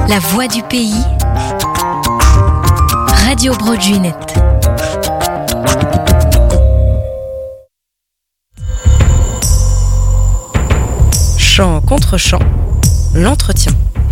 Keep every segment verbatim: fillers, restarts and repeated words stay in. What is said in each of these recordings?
La voix du pays, Radio Broadway. Chant contre chant, l'entretien.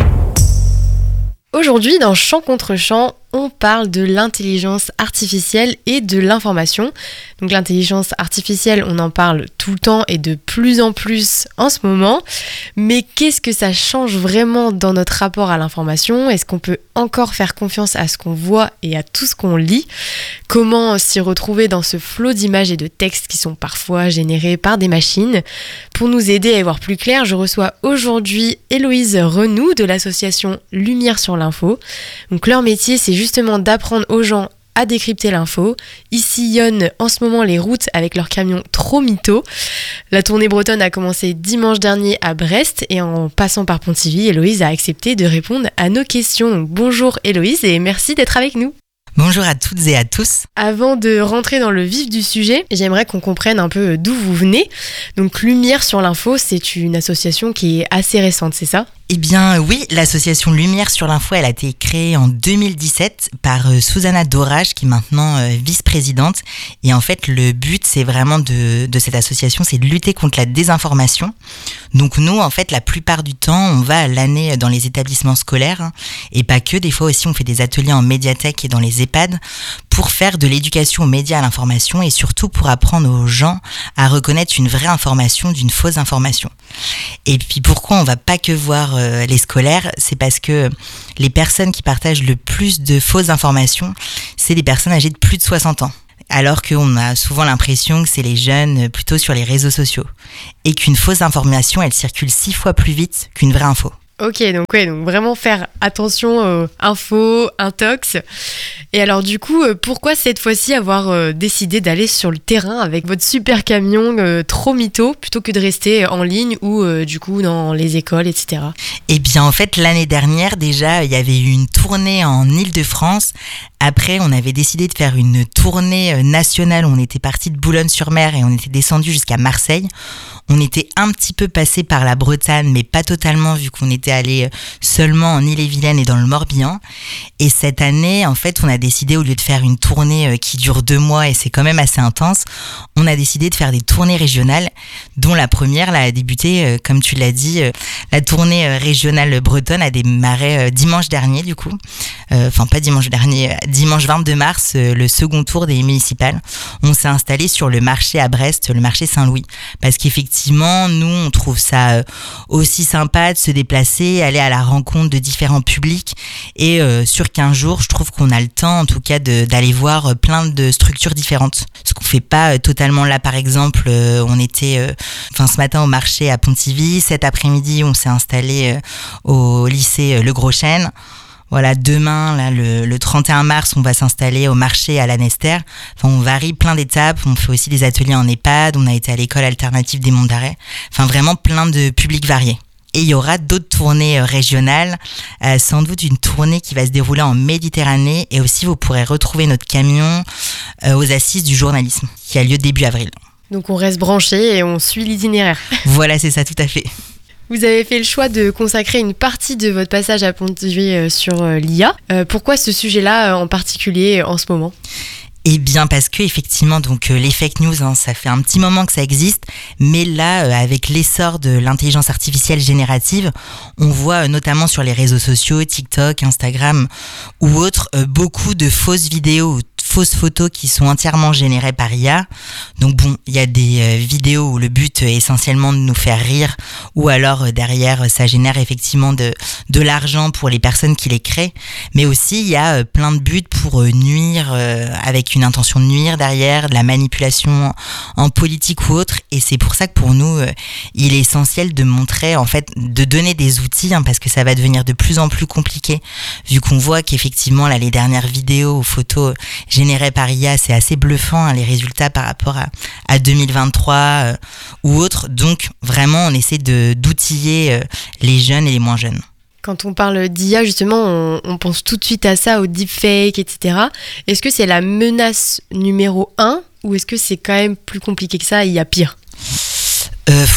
Aujourd'hui, dans Chant contre chant, on parle de l'intelligence artificielle et de l'information. Donc l'intelligence artificielle, on en parle tout le temps et de plus en plus en ce moment. Mais qu'est-ce que ça change vraiment dans notre rapport à l'information ? Est-ce qu'on peut encore faire confiance à ce qu'on voit et à tout ce qu'on lit ? Comment s'y retrouver dans ce flot d'images et de textes qui sont parfois générés par des machines ? Pour nous aider à y voir plus clair, je reçois aujourd'hui Héloïse Renoux de l'association Lumière sur l'info. Donc leur métier, c'est justement d'apprendre aux gens à décrypter l'info. Ils sillonnent en ce moment les routes avec leur camion Trop Mytho. La tournée bretonne a commencé dimanche dernier à Brest et en passant par Pontivy, Héloïse a accepté de répondre à nos questions. Donc, bonjour Héloïse et merci d'être avec nous. Bonjour à toutes et à tous. Avant de rentrer dans le vif du sujet, j'aimerais qu'on comprenne un peu d'où vous venez. Donc Lumière sur l'info, c'est une association qui est assez récente, c'est ça ? Eh bien oui, l'association Lumière sur l'info, elle a été créée en deux mille dix-sept par euh, Susanna Dorage, qui est maintenant euh, vice-présidente. Et en fait, le but, c'est vraiment de, de cette association, c'est de lutter contre la désinformation. Donc nous, en fait, la plupart du temps, on va à l'année dans les établissements scolaires, hein, et pas que, des fois aussi, on fait des ateliers en médiathèque et dans les EHPAD pour faire de l'éducation aux médias, à l'information et surtout pour apprendre aux gens à reconnaître une vraie information d'une fausse information. Et puis pourquoi on va pas que voir euh, les scolaires, c'est parce que les personnes qui partagent le plus de fausses informations, c'est les personnes âgées de plus de soixante ans. Alors qu'on a souvent l'impression que c'est les jeunes plutôt sur les réseaux sociaux. Et qu'une fausse information, elle circule six fois plus vite qu'une vraie info. Ok, donc ouais, donc vraiment faire attention aux infos, intox. Et alors du coup, pourquoi cette fois-ci avoir euh, décidé d'aller sur le terrain avec votre super camion euh, Trop Mytho plutôt que de rester en ligne ou euh, du coup dans les écoles, et cetera. Eh bien en fait, l'année dernière déjà, il y avait eu une tournée en Île-de-France. Après, on avait décidé de faire une tournée nationale. On était parti de Boulogne-sur-Mer et on était descendu jusqu'à Marseille. On était un petit peu passé par la Bretagne, mais pas totalement vu qu'on était allé seulement en Ille-et-Vilaine et dans le Morbihan. Et cette année, en fait, on a décidé, au lieu de faire une tournée qui dure deux mois et c'est quand même assez intense, on a décidé de faire des tournées régionales, dont la première là, a débuté, comme tu l'as dit, la tournée régionale bretonne a démarré dimanche dernier du coup. Enfin, pas dimanche dernier, dimanche vingt-deux mars, le second tour des municipales. On s'est installé sur le marché à Brest, le marché Saint-Louis, parce qu'effectivement, nous, on trouve ça aussi sympa de se déplacer, aller à la rencontre de différents publics. Et euh, sur quinze jours, je trouve qu'on a le temps, en tout cas, de, d'aller voir plein de structures différentes. Ce qu'on fait pas euh, totalement là, par exemple, euh, on était, euh, enfin, ce matin au marché à Pontivy. Cet après-midi, on s'est installé euh, au lycée euh, Le Gros Chêne. Voilà, demain, là, le, le trente et un mars, on va s'installer au marché à Lanester. Enfin, on varie plein d'étapes. On fait aussi des ateliers en EHPAD. On a été à l'école alternative des Monts d'Arrêt. Enfin, vraiment plein de publics variés. Et il y aura d'autres tournées régionales, euh, sans doute une tournée qui va se dérouler en Méditerranée. Et aussi, vous pourrez retrouver notre camion euh, aux Assises du journalisme, qui a lieu début avril. Donc on reste branché et on suit l'itinéraire. Voilà, c'est ça, tout à fait. Vous avez fait le choix de consacrer une partie de votre passage à Pontivy sur l'I A. Euh, pourquoi ce sujet-là en particulier en ce moment ? Eh bien parce que effectivement donc euh, les fake news, hein, ça fait un petit moment que ça existe, mais là euh, avec l'essor de l'intelligence artificielle générative, on voit euh, notamment sur les réseaux sociaux, TikTok, Instagram ou autres, euh, beaucoup de fausses vidéos, fausses photos qui sont entièrement générées par I A. Donc bon, il y a des euh, vidéos où le but est essentiellement de nous faire rire, ou alors euh, derrière ça génère effectivement de de l'argent pour les personnes qui les créent, mais aussi il y a euh, plein de buts pour euh, nuire euh, avec une intention de nuire derrière, de la manipulation en politique ou autre. Et c'est pour ça que pour nous, euh, il est essentiel de montrer, en fait, de donner des outils, hein, parce que ça va devenir de plus en plus compliqué, vu qu'on voit qu'effectivement, là, les dernières vidéos ou photos générées par I A, c'est assez bluffant, hein, les résultats par rapport à, à deux mille vingt-trois euh, ou autre. Donc, vraiment, on essaie de, d'outiller euh, les jeunes et les moins jeunes. Quand on parle d'I A, justement, on, on pense tout de suite à ça, au deepfake, et cetera. Est-ce que c'est la menace numéro un ou est-ce que c'est quand même plus compliqué que ça et il y a pire ? euh,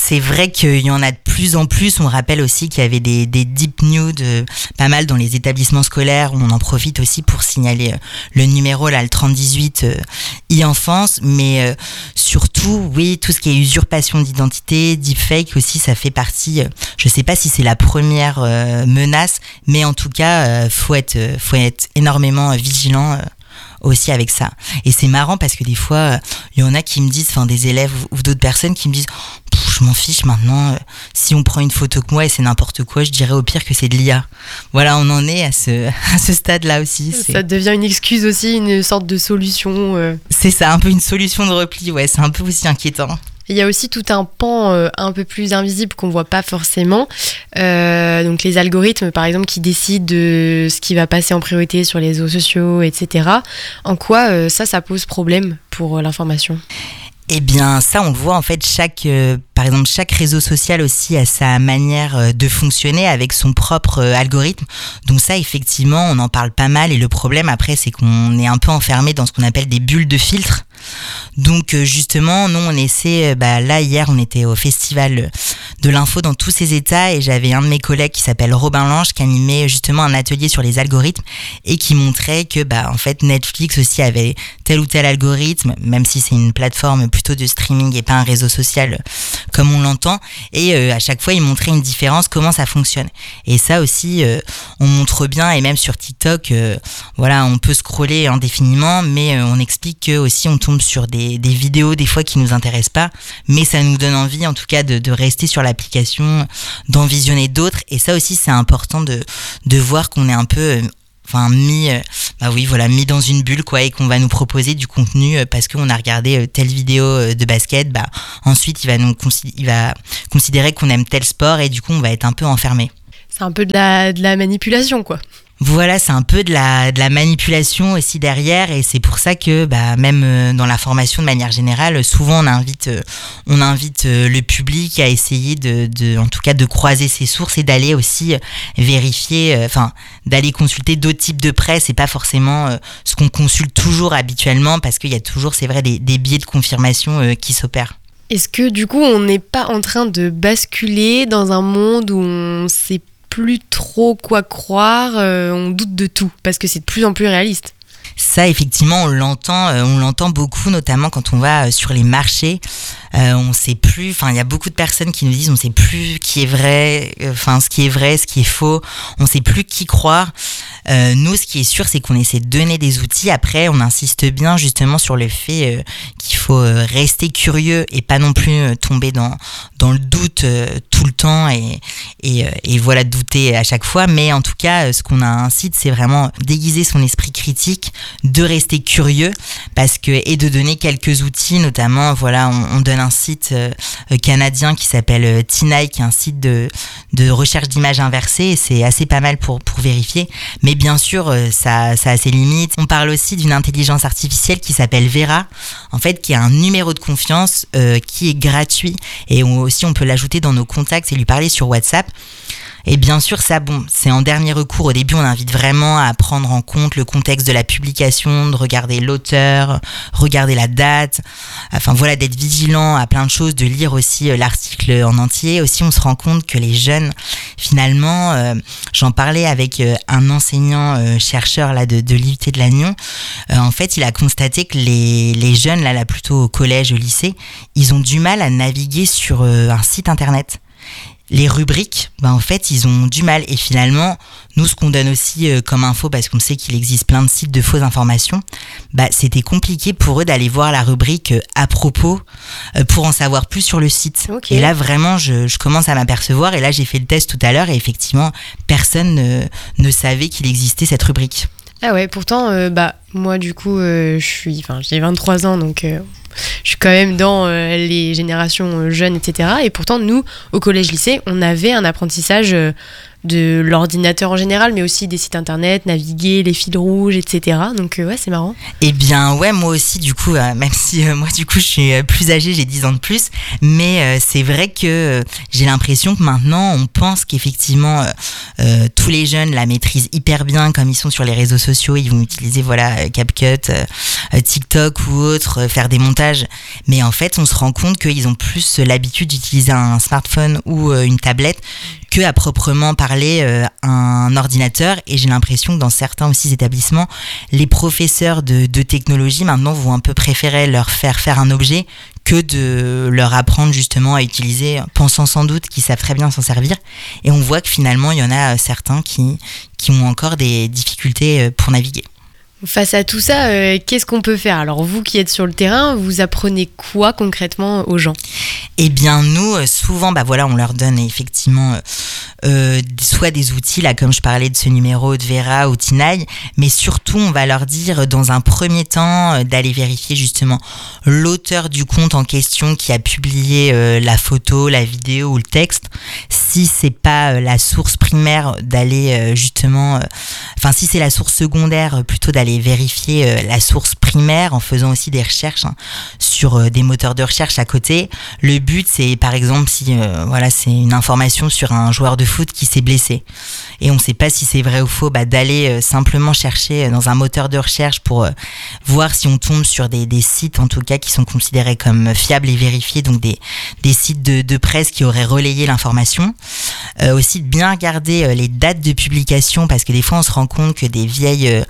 C'est vrai qu'il y en a de plus en plus. On rappelle aussi qu'il y avait des, des deep nudes euh, pas mal dans les établissements scolaires. On en profite aussi pour signaler euh, le numéro, là, le trente dix-huit euh, e-enfance. Mais euh, surtout, oui, tout ce qui est usurpation d'identité, deepfake aussi, ça fait partie. Euh, je sais pas si c'est la première euh, menace, mais en tout cas, euh, faut être, euh, faut être énormément vigilant. Euh, aussi avec ça. Et c'est marrant parce que des fois, il euh, y en a qui me disent, enfin des élèves ou, ou d'autres personnes qui me disent je m'en fiche maintenant, euh, si on prend une photo que moi et c'est n'importe quoi, je dirais au pire que c'est de l'I A. Voilà, on en est à ce, à ce stade-là aussi. Ça c'est... devient une excuse aussi, une sorte de solution. Euh... C'est ça, un peu une solution de repli, ouais, c'est un peu aussi inquiétant. Il y a aussi tout un pan euh, un peu plus invisible qu'on voit pas forcément. Euh, donc les algorithmes, par exemple, qui décident de ce qui va passer en priorité sur les réseaux sociaux, et cetera. En quoi euh, ça, ça pose problème pour euh, l'information ? Eh bien, ça, on le voit en fait, chaque, euh, par exemple, chaque réseau social aussi a sa manière euh, de fonctionner avec son propre euh, algorithme. Donc ça, effectivement, on en parle pas mal. Et le problème après, c'est qu'on est un peu enfermé dans ce qu'on appelle des bulles de filtre. Donc euh, justement, nous, on essaie, euh, bah, là, hier, on était au festival de l'info dans tous ses états et j'avais un de mes collègues qui s'appelle Robin Lange qui animait justement un atelier sur les algorithmes et qui montrait que, bah, en fait, Netflix aussi avait tel ou tel algorithme, même si c'est une plateforme plutôt de streaming et pas un réseau social comme on l'entend. Et euh, à chaque fois, il montrait une différence, comment ça fonctionne. Et ça aussi, euh, on montre bien, et même sur TikTok, euh, voilà, on peut scroller indéfiniment, mais euh, on explique que aussi on tombe sur des, des vidéos des fois qui nous intéressent pas, mais ça nous donne envie en tout cas de, de rester sur l'application, d'en visionner d'autres. Et ça aussi, c'est important de, de voir qu'on est un peu... Euh, enfin mis euh, bah oui voilà mis dans une bulle quoi et qu'on va nous proposer du contenu euh, parce qu'on a regardé euh, telle vidéo euh, de basket, bah ensuite il va nous consi- il va considérer qu'on aime tel sport et du coup on va être un peu enfermé. C'est un peu de la de la manipulation quoi. Voilà, c'est un peu de la de la manipulation aussi derrière et c'est pour ça que bah même euh, dans la formation de manière générale, souvent on invite euh, on invite euh, le public à essayer de de en tout cas de croiser ses sources et d'aller aussi euh, vérifier enfin euh, d'aller consulter d'autres types de presse et pas forcément euh, ce qu'on consulte toujours habituellement parce qu'il y a toujours c'est vrai des des biais de confirmation euh, qui s'opèrent. Est-ce que du coup on n'est pas en train de basculer dans un monde où on sait plus trop quoi croire, euh, on doute de tout parce que c'est de plus en plus réaliste. Ça, effectivement, on l'entend, euh, on l'entend beaucoup, notamment quand on va euh, sur les marchés. Euh, on sait plus. Enfin, il y a beaucoup de personnes qui nous disent, on sait plus qui est vrai. Enfin, euh, ce qui est vrai, ce qui est faux. On sait plus qui croire. Euh, nous, ce qui est sûr, c'est qu'on essaie de donner des outils. Après, on insiste bien justement sur le fait euh, qu'il faut euh, rester curieux et pas non plus euh, tomber dans dans le doute euh, tout le temps et et, euh, et voilà douter à chaque fois. Mais en tout cas, euh, ce qu'on incite, c'est vraiment déguiser son esprit critique, de rester curieux, parce que et de donner quelques outils, notamment voilà, on, on donne un site euh, canadien qui s'appelle euh, Tinaille, qui est un site de de recherche d'images inversées. Et c'est assez pas mal pour pour vérifier. Mais bien sûr, euh, ça ça a ses limites. On parle aussi d'une intelligence artificielle qui s'appelle Vera, en fait, qui est un numéro de confiance euh, qui est gratuit et on, aussi on peut l'ajouter dans nos contacts et lui parler sur WhatsApp. Et bien sûr, ça, bon, c'est en dernier recours. Au début, on invite vraiment à prendre en compte le contexte de la publication, de regarder l'auteur, regarder la date. Enfin, voilà, d'être vigilant à plein de choses, de lire aussi euh, l'article en entier. Aussi, on se rend compte que les jeunes, finalement, euh, j'en parlais avec euh, un enseignant euh, chercheur là de, de l'I U T de Lannion. Euh, en fait, il a constaté que les les jeunes là, là plutôt au collège, au lycée, ils ont du mal à naviguer sur euh, un site internet. Les rubriques, bah en fait, ils ont du mal. Et finalement, nous, ce qu'on donne aussi euh, comme info, parce qu'on sait qu'il existe plein de sites de fausses informations, bah c'était compliqué pour eux d'aller voir la rubrique euh, à propos euh, pour en savoir plus sur le site. Okay. Et là, vraiment, je, je commence à m'apercevoir. Et là, j'ai fait le test tout à l'heure et effectivement, personne ne, ne savait qu'il existait cette rubrique. Ah ouais, pourtant, euh, bah moi, du coup, euh, je suis, enfin, j'ai vingt-trois ans, donc... Euh... je suis quand même dans euh, les générations jeunes, et cetera. Et pourtant, nous, au collège-lycée, on avait un apprentissage euh, de l'ordinateur en général, mais aussi des sites internet, naviguer, les fils rouges, et cetera. Donc, euh, ouais, c'est marrant. Eh bien, ouais, moi aussi, du coup, euh, même si euh, moi, du coup, je suis euh, plus âgée, j'ai dix ans de plus, mais euh, c'est vrai que euh, j'ai l'impression que maintenant, on pense qu'effectivement, euh, euh, tous les jeunes la maîtrisent hyper bien, comme ils sont sur les réseaux sociaux, ils vont utiliser, voilà, euh, CapCut, euh, TikTok ou autre, euh, faire des montages. Mais en fait, on se rend compte qu'ils ont plus l'habitude d'utiliser un smartphone ou euh, une tablette que à proprement parler euh, un ordinateur. Et j'ai l'impression que dans certains aussi établissements, les professeurs de, de technologie maintenant vont un peu préférer leur faire faire un objet que de leur apprendre justement à utiliser, pensant sans doute qu'ils savent très bien s'en servir. Et on voit que finalement, il y en a certains qui, qui ont encore des difficultés pour naviguer. Face à tout ça, euh, qu'est-ce qu'on peut faire ? Alors vous qui êtes sur le terrain, vous apprenez quoi concrètement aux gens ? Eh bien nous, souvent, bah voilà, on leur donne effectivement euh, euh, soit des outils, là comme je parlais de ce numéro de Vera ou Tinaille, mais surtout on va leur dire dans un premier temps euh, d'aller vérifier justement l'auteur du compte en question qui a publié euh, la photo, la vidéo ou le texte. Si c'est pas euh, la source primaire, d'aller euh, justement, enfin euh, si c'est la source secondaire, plutôt d'aller vérifier euh, la source primaire en faisant aussi des recherches hein, sur euh, des moteurs de recherche à côté. Le but, c'est par exemple si euh, voilà, c'est une information sur un joueur de foot qui s'est blessé et on ne sait pas si c'est vrai ou faux, bah, d'aller euh, simplement chercher dans un moteur de recherche pour euh, voir si on tombe sur des, des sites en tout cas qui sont considérés comme fiables et vérifiés, donc des, des sites de, de presse qui auraient relayé l'information. Euh, aussi de bien regarder euh, les dates de publication, parce que des fois on se rend compte que des vieilles euh,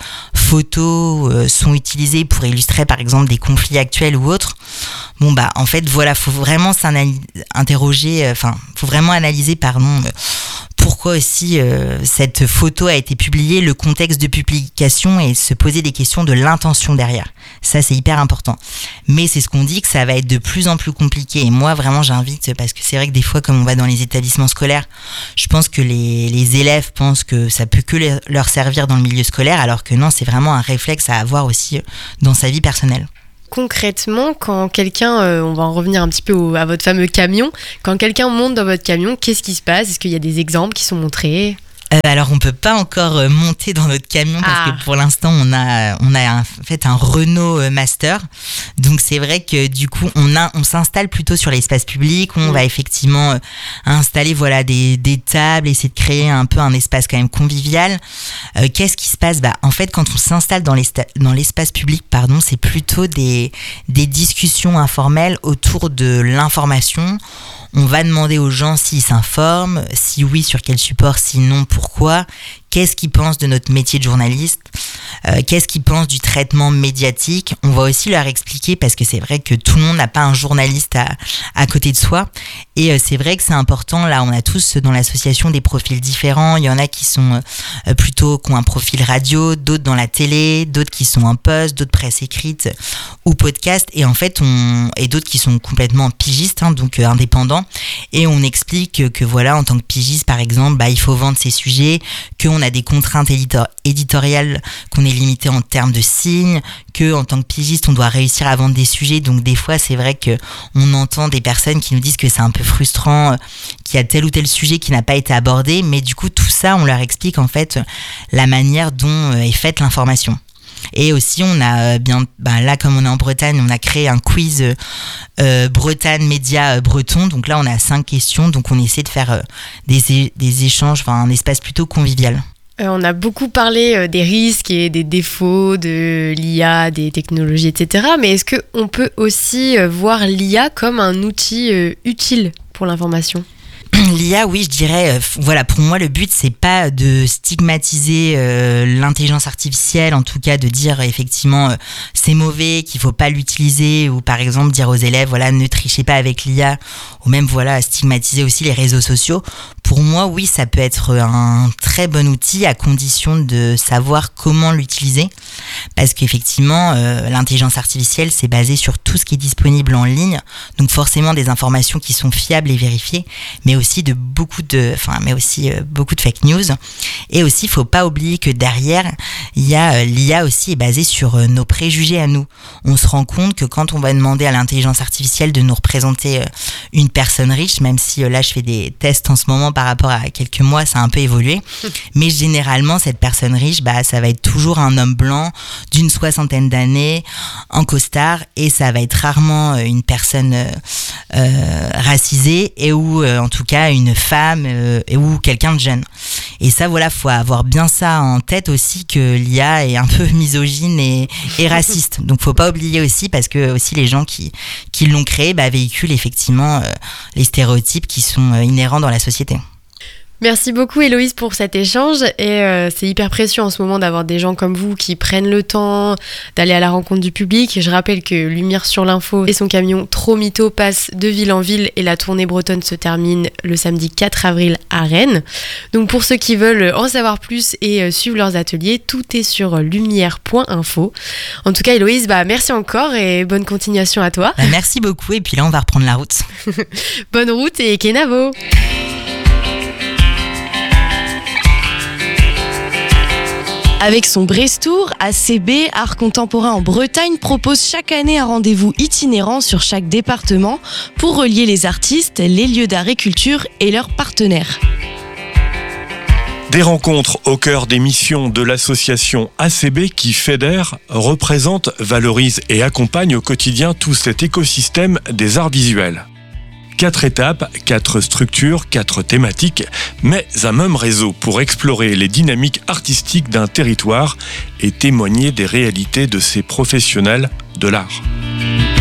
photos euh, sont utilisées pour illustrer par exemple des conflits actuels ou autres. Bon bah en fait voilà, faut vraiment s'interroger, enfin euh, faut vraiment analyser pardon euh, pourquoi aussi euh, cette photo a été publiée, le contexte de publication, et se poser des questions de l'intention derrière. Ça c'est hyper important. Mais c'est ce qu'on dit que ça va être de plus en plus compliqué, et moi vraiment j'invite, parce que c'est vrai que des fois comme on va dans les établissements scolaires, je pense que les, les élèves pensent que ça peut que les, leur servir dans le milieu scolaire, alors que non, c'est vraiment un réflexe à avoir aussi dans sa vie personnelle. Concrètement, quand quelqu'un, euh, on va en revenir un petit peu au, à votre fameux camion, quand quelqu'un monte dans votre camion, qu'est-ce qui se passe ? Est-ce qu'il y a des exemples qui sont montrés ? Euh, alors on peut pas encore euh, monter dans notre camion parce ah. que pour l'instant on a on a un, en fait un Renault euh, Master, donc c'est vrai que du coup on a on s'installe plutôt sur l'espace public, on mmh. va effectivement euh, installer voilà des des tables, essayer de créer un peu un espace quand même convivial. Euh, qu'est-ce qui se passe ? Bah en fait quand on s'installe dans l'esta- dans l'espace public pardon, c'est plutôt des des discussions informelles autour de l'information. On va demander aux gens s'ils s'informent, si oui, sur quel support, sinon pourquoi, qu'est-ce qu'ils pensent de notre métier de journaliste, euh, qu'est-ce qu'ils pensent du traitement médiatique. On va aussi leur expliquer, parce que c'est vrai que tout le monde n'a pas un journaliste à, à côté de soi, et euh, c'est vrai que c'est important. Là, on a tous dans l'association des profils différents. Il y en a qui sont euh, plutôt, qui ont un profil radio, d'autres dans la télé, d'autres qui sont en poste, d'autres presse écrite ou podcast, et en fait, on et d'autres qui sont complètement pigistes, hein, donc euh, indépendants. Et on explique que, que voilà, en tant que pigiste, par exemple, bah, il faut vendre ses sujets, qu'on a des contraintes éditor- éditoriales, qu'on est limité en termes de signes, que en tant que pigiste, on doit réussir à vendre des sujets. Donc des fois, c'est vrai que on entend des personnes qui nous disent que c'est un peu frustrant, euh, qu'il y a tel ou tel sujet qui n'a pas été abordé, mais du coup, tout ça, on leur explique en fait la manière dont euh, est faite l'information. Et aussi on a bien bah là comme on est en Bretagne, on a créé un quiz euh, euh, Bretagne Média euh, Breton, donc là on a cinq questions, donc on essaie de faire euh, des, des échanges, enfin un espace plutôt convivial. Euh, on a beaucoup parlé euh, des risques et des défauts de l'I A, des technologies, et cetera. Mais est-ce qu'on peut aussi euh, voir l'I A comme un outil euh, utile pour l'information ? L'I A, oui, je dirais, euh, voilà, pour moi, le but, c'est pas de stigmatiser euh, l'intelligence artificielle, en tout cas de dire effectivement euh, c'est mauvais, qu'il faut pas l'utiliser, ou par exemple dire aux élèves, voilà, ne trichez pas avec l'I A, ou même voilà, stigmatiser aussi les réseaux sociaux. Pour moi, oui, ça peut être un très bon outil à condition de savoir comment l'utiliser, parce qu'effectivement, euh, l'intelligence artificielle, c'est basé sur tout ce qui est disponible en ligne, donc forcément des informations qui sont fiables et vérifiées, mais aussi de beaucoup de, enfin, mais aussi euh, beaucoup de fake news. Et aussi, il faut pas oublier que derrière, il y a euh, l'I A aussi est basée sur euh, nos préjugés à nous. On se rend compte que quand on va demander à l'intelligence artificielle de nous représenter euh, une personne riche, même si euh, là je fais des tests en ce moment par rapport à quelques mois, ça a un peu évolué, mais généralement cette personne riche, bah ça va être toujours un homme blanc, d'une soixantaine d'années, en costard, et ça va être rarement une personne euh, euh, racisée, et ou euh, en tout cas une femme, euh, et ou quelqu'un de jeune. Et ça, voilà, faut avoir bien ça en tête aussi, que l'I A est un peu misogyne et, et raciste. Donc faut pas oublier aussi, parce que aussi les gens qui, qui l'ont créé bah, véhiculent effectivement euh, les stéréotypes qui sont euh, inhérents dans la société. Merci beaucoup Héloïse pour cet échange et euh, c'est hyper précieux en ce moment d'avoir des gens comme vous qui prennent le temps d'aller à la rencontre du public. Je rappelle que Lumière sur l'info et son camion Trop Mytho passent de ville en ville et la tournée bretonne se termine le samedi quatre avril à Rennes. Donc pour ceux qui veulent en savoir plus et euh, suivre leurs ateliers, tout est sur lumière point info. En tout cas Héloïse, bah, merci encore et bonne continuation à toi. Bah, merci beaucoup et puis là on va reprendre la route. Bonne route et Kenavo. Avec son Brestour, A C B, Art Contemporain en Bretagne propose chaque année un rendez-vous itinérant sur chaque département pour relier les artistes, les lieux d'art et culture et leurs partenaires. Des rencontres au cœur des missions de l'association A C B qui fédère, représente, valorise et accompagne au quotidien tout cet écosystème des arts visuels. Quatre étapes, quatre structures, quatre thématiques, mais un même réseau pour explorer les dynamiques artistiques d'un territoire et témoigner des réalités de ces professionnels de l'art.